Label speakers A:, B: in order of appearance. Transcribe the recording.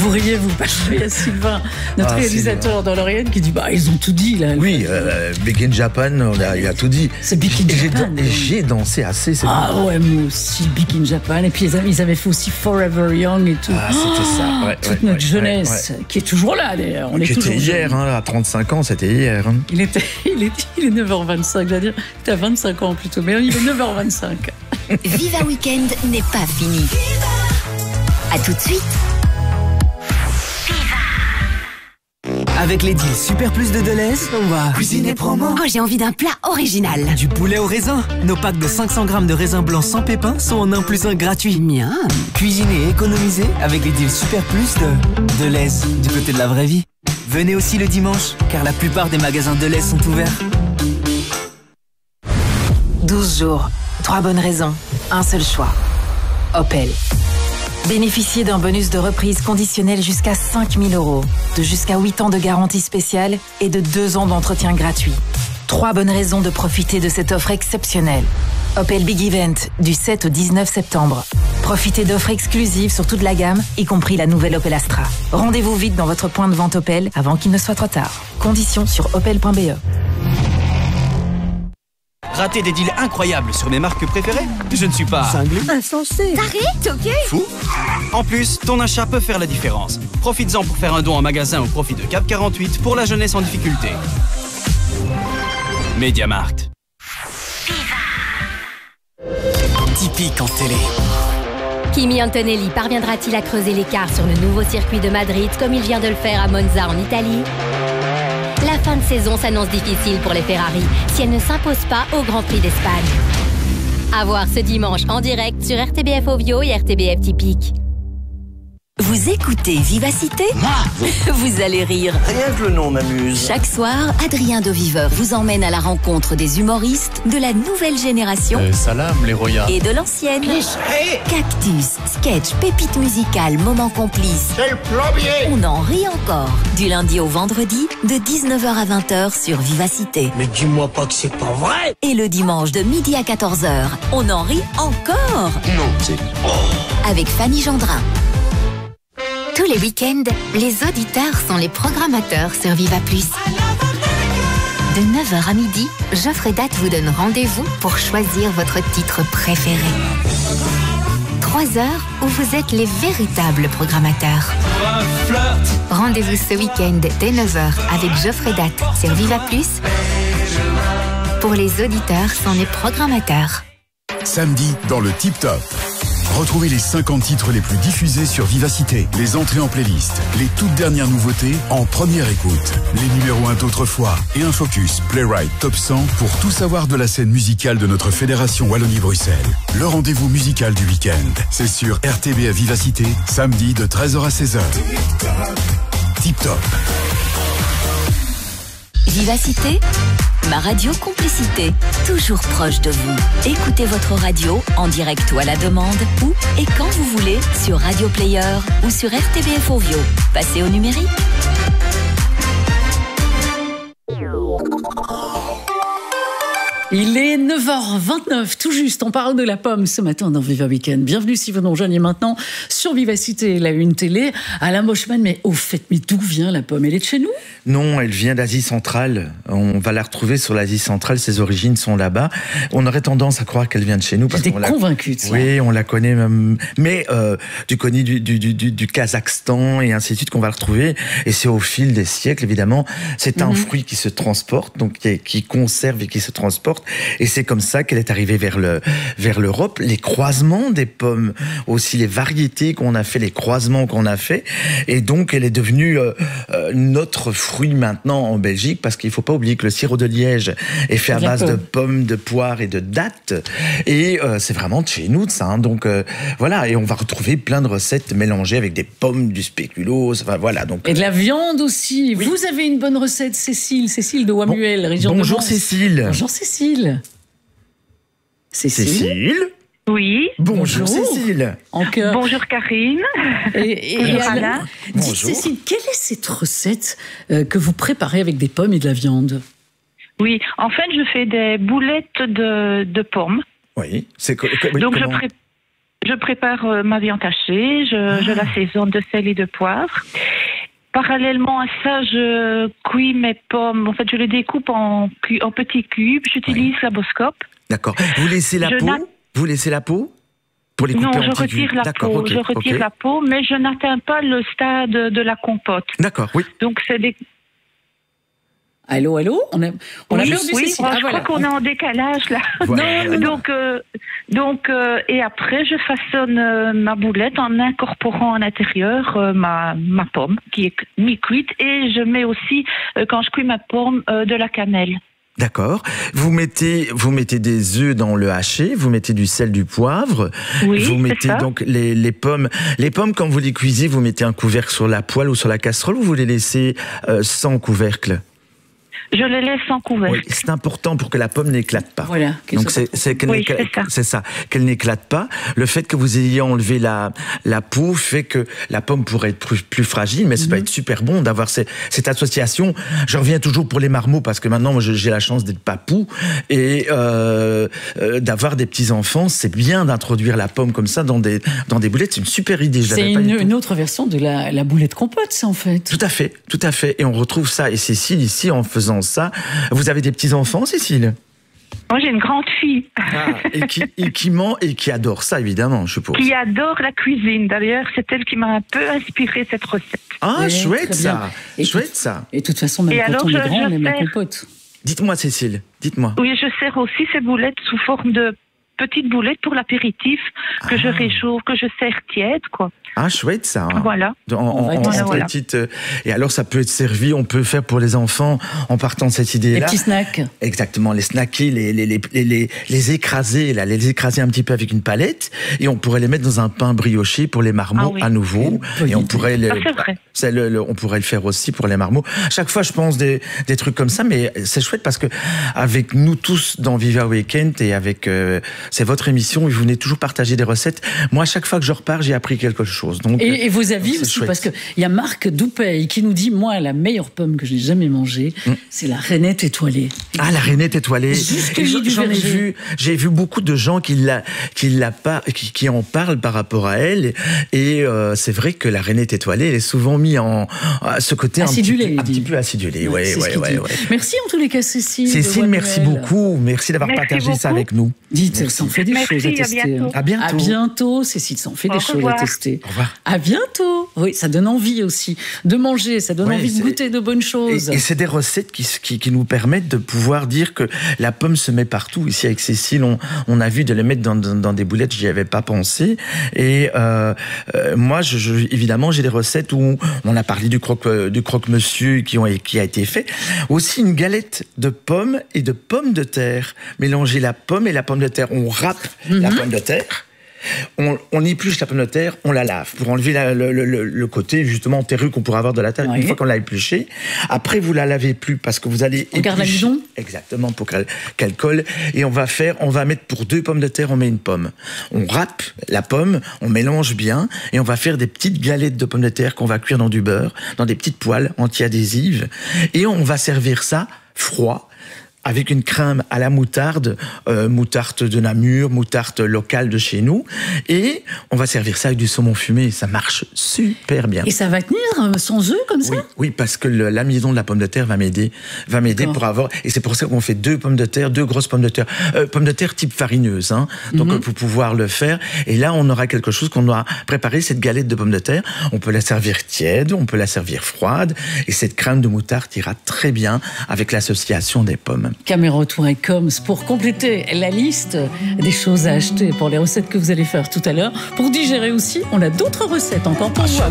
A: Vous riez, vous, parce qu'il y a Sylvain, notre réalisateur dans l'Oriente, qui dit ils ont tout dit là.
B: Oui, Big in Japan, il a tout dit.
A: C'est Big in Japan.
B: J'ai dansé assez.
A: Ouais, moi aussi, Big in Japan. Et puis ils avaient fait aussi Forever Young et tout.
B: C'était ça.
A: Toute notre jeunesse, qui est toujours là d'ailleurs.
B: Qui était hier, à 35 ans, c'était hier.
A: Il est 9h25, j'allais dire. Il était à 25 ans plutôt, mais il est 9h25.
C: Viva Weekend n'est pas fini. À tout de suite.
D: Avec les deals Super Plus de Deleuze, on va cuisiner promo.
C: Oh, j'ai envie d'un plat original.
D: Du poulet au raisin. Nos packs de 500 grammes de raisin blanc sans pépins sont en 1+1 gratuit.
C: Miam.
D: Cuisiner et économiser avec les deals Super Plus de Deleuze, du côté de la vraie vie. Venez aussi le dimanche, car la plupart des magasins Deleuze sont ouverts.
E: 12 jours, 3 bonnes raisons, un seul choix. Opel. Bénéficiez d'un bonus de reprise conditionnel jusqu'à 5 000 €, de jusqu'à 8 ans de garantie spéciale et de 2 ans d'entretien gratuit. 3 bonnes raisons de profiter de cette offre exceptionnelle. Opel Big Event, du 7 au 19 septembre. Profitez d'offres exclusives sur toute la gamme, y compris la nouvelle Opel Astra. Rendez-vous vite dans votre point de vente Opel avant qu'il ne soit trop tard. Conditions sur opel.be.
F: Rater des deals incroyables sur mes marques préférées? Je ne suis pas
D: Cinglé.
C: Insensé. Taré, ok.
F: fou. En plus, ton achat peut faire la différence. Profites-en pour faire un don en magasin au profit de Cap 48 pour la jeunesse en difficulté. Mediamarkt.
D: Typique en télé.
G: Kimi Antonelli parviendra-t-il à creuser l'écart sur le nouveau circuit de Madrid comme il vient de le faire à Monza en Italie? La fin de saison s'annonce difficile pour les Ferrari si elles ne s'imposent pas au Grand Prix d'Espagne. À voir ce dimanche en direct sur RTBF Ovio et RTBF Typique.
C: Vous écoutez Vivacité? Vous allez rire.
H: Rien que le nom m'amuse.
C: Chaque soir, Adrien Deviveur vous emmène à la rencontre des humoristes de la nouvelle génération
H: Salam, les royas.
C: et de l'ancienne. Cactus, sketch, pépites musicales, moments complices.
H: C'est le plombier.
C: On en rit encore. Du lundi au vendredi, de 19h à 20h sur Vivacité.
H: Mais dis-moi pas que c'est pas vrai.
C: Et le dimanche de midi à 14h, on en rit encore.
H: Non, c'est...
C: Avec Fanny Gendrin. Tous les week-ends, les auditeurs sont les programmateurs sur Viva Plus. De 9h à midi, Geoffrey Date vous donne rendez-vous pour choisir votre titre préféré. 3 heures où vous êtes les véritables programmateurs. Rendez-vous ce week-end dès 9h avec Geoffrey Date sur Viva Plus. Pour les auditeurs sont les programmateurs.
I: Samedi, dans le Tip Top. Retrouvez les 50 titres les plus diffusés sur Vivacité, les entrées en playlist, les toutes dernières nouveautés en première écoute, les numéros 1 d'autrefois et un focus Playwright Top 100 pour tout savoir de la scène musicale de notre fédération Wallonie-Bruxelles. Le rendez-vous musical du week-end, c'est sur RTBF Vivacité, samedi de 13h à 16h. Tip Top.
C: Vivacité, ma radio complicité, toujours proche de vous. Écoutez votre radio en direct ou à la demande, où et quand vous voulez, sur Radio Player ou sur RTBF Ovio. Passez au numérique.
A: Il est 9h29, tout juste. On parle de la pomme ce matin dans Viva Weekend. Bienvenue si vous nous rejoignez maintenant sur Vivacité, la une télé. Alain Boschman, mais au fait, mais d'où vient la pomme? Elle est de chez nous?
B: Non, elle vient d'Asie centrale. On va la retrouver sur l'Asie centrale. Ses origines sont là-bas. On aurait tendance à croire qu'elle vient de chez nous.
A: J'étais convaincue de ça.
B: Oui, on la connaît même. Mais du Kazakhstan et ainsi de suite qu'on va la retrouver. Et c'est au fil des siècles, évidemment. C'est un fruit qui se transporte, donc qui conserve et qui se transporte. Et c'est comme ça qu'elle est arrivée vers l'Europe. Les croisements des pommes, aussi les variétés qu'on a fait, les croisements qu'on a fait. Et donc, elle est devenue notre fruit maintenant en Belgique, parce qu'il ne faut pas oublier que le sirop de Liège est fait à base de pommes, de poires et de dattes. Et c'est vraiment de chez nous, de ça. Hein. Donc, voilà. Et on va retrouver plein de recettes mélangées avec des pommes, du spéculoos. Enfin, voilà. Donc,
A: et de la viande aussi. Oui. Vous avez une bonne recette, Cécile de Wamuel, région de
B: bonjour
A: Mons.
B: Cécile.
A: Bonjour Cécile. Cécile.
J: Oui.
B: Bonjour Cécile.
J: Bonjour Karine.
A: Et Alain. Dites Cécile, quelle est cette recette que vous préparez avec des pommes et de la viande?
J: Oui, en fait, je fais des boulettes de pommes.
B: Oui.
J: Donc je prépare ma viande hachée, je l'assaisonne de sel et de poivre. Parallèlement à ça, je cuis mes pommes. En fait, je les découpe en petits cubes. J'utilise la Boscope.
B: D'accord. Vous laissez la peau Vous laissez la peau pour les couper
J: non,
B: en petits
J: retire
B: cubes.
J: la peau.
B: Okay,
J: je retire la peau, mais je n'atteins pas le stade de la compote.
B: D'accord, oui.
J: Donc, c'est des...
A: Allô, on a perdu Cécile.
J: Je crois qu'on est en décalage là.
B: Voilà.
J: Donc, et après, je façonne ma boulette en incorporant à l'intérieur ma pomme qui est mi-cuite, et je mets aussi, quand je cuis ma pomme, de la cannelle.
B: D'accord. Vous mettez des œufs dans le haché, vous mettez du sel, du poivre.
J: Oui,
B: vous mettez donc les pommes. Les pommes, quand vous les cuisez, vous mettez un couvercle sur la poêle ou sur la casserole, ou vous les laissez sans couvercle?
J: Je les laisse sans couvercle.
B: Oui, c'est important pour que la pomme n'éclate pas.
A: Voilà.
B: Donc c'est ça, qu'elle n'éclate pas. Le fait que vous ayez enlevé la peau fait que la pomme pourrait être plus fragile, mais ça peut être super bon d'avoir cette association. Je reviens toujours pour les marmots, parce que maintenant j'ai la chance d'être papou et d'avoir des petits enfants. C'est bien d'introduire la pomme comme ça dans des boulettes. C'est une super idée.
A: C'est une autre version de la boulette compote, ça, en fait.
B: Tout à fait. Et on retrouve ça. Et Cécile ici, en faisant ça. Vous avez des petits-enfants, Cécile?
J: Moi, j'ai une grande fille.
B: Et qui adore ça, évidemment, je suppose.
J: Qui adore la cuisine. D'ailleurs, c'est elle qui m'a un peu inspiré cette recette.
B: Ah,
A: ouais,
B: chouette ça. Et
A: de toute façon, même quand on est grand, on aime la compote.
B: Dites-moi, Cécile, dites-moi.
J: Oui, je sers aussi ces boulettes sous forme de petites boulettes pour l'apéritif que je réchauffe, que je sers tiède, quoi.
B: Ah, chouette ça.
J: Voilà.
B: En petite. Et alors, ça peut être servi, on peut faire pour les enfants en partant de cette idée-là.
A: Les petits snacks.
B: Exactement, les snacker, les écraser, les écraser un petit peu avec une palette, et on pourrait les mettre dans un pain brioché pour les marmots à nouveau. Et on pourrait on pourrait le faire aussi pour les marmots. Chaque fois, je pense des trucs comme ça, mais c'est chouette parce que avec nous tous dans Viva Weekend et avec c'est votre émission, vous venez toujours partager des recettes. Moi, à chaque fois que je repars, j'ai appris quelque chose. Donc,
A: et vos avis aussi, chouette. Parce qu'il y a Marc Doupey qui nous dit, moi, la meilleure pomme que je n'ai jamais mangée, c'est la rainette étoilée.
B: Ah, la rainette étoilée. J'ai vu beaucoup de gens qui en parlent par rapport à elle. Et c'est vrai que la rainette étoilée, elle est souvent mise à ce côté un petit peu acidulé. Ouais.
A: Merci en tous les cas, Cécile.
B: Cécile, merci beaucoup. Merci d'avoir partagé ça avec nous.
A: Dites, elle s'en fait des choses à tester.
B: À bientôt.
A: À bientôt, Cécile s'en fait des choses à tester.
B: Au revoir.
A: À bientôt. Oui, ça donne envie aussi de manger, ça donne envie de goûter de bonnes choses.
B: Et c'est des recettes qui nous permettent de pouvoir dire que la pomme se met partout. Ici, avec Cécile, on a vu de les mettre dans des boulettes, j'y avais pas pensé. Et moi, évidemment, j'ai des recettes où on a parlé du croque-monsieur qui a été fait. Aussi une galette de pommes et de pommes de terre. Mélanger la pomme et la pomme de terre. On râpe la pomme de terre. On épluche la pomme de terre, on la lave pour enlever le côté justement terreux qu'on pourrait avoir de la terre. Une fois qu'on l'a épluchée, après vous la lavez plus parce que vous allez
A: on garde la bidon.
B: Exactement, pour qu'elle colle. Et on va mettre pour 2 pommes de terre, on met une pomme. On râpe la pomme, on mélange bien et on va faire des petites galettes de pommes de terre qu'on va cuire dans du beurre, dans des petites poêles anti-adhésives, et on va servir ça froid, avec une crème à la moutarde, moutarde de Namur, moutarde locale de chez nous. Et on va servir ça avec du saumon fumé. Ça marche super bien.
A: Et ça va tenir sans œufs comme ça?
B: Oui, parce que l'amidon de la pomme de terre va m'aider pour avoir... Et c'est pour ça qu'on fait 2 pommes de terre, 2 grosses pommes de terre. Pommes de terre type farineuse, hein. Donc pour pouvoir le faire. Et là, on aura quelque chose qu'on doit préparer, cette galette de pommes de terre. On peut la servir tiède, on peut la servir froide. Et cette crème de moutarde ira très bien avec l'association des pommes.
A: Caméra autour et Coms pour compléter la liste des choses à acheter pour les recettes que vous allez faire tout à l'heure. Pour digérer aussi, on a d'autres recettes encore pour vous.